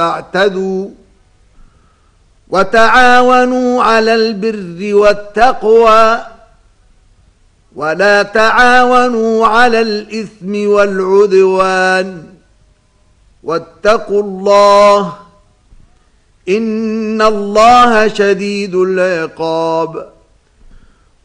اعتدوا وتعاونوا على البر والتقوى ولا تعاونوا على الإثم والعدوان واتقوا الله إن الله شديد العقاب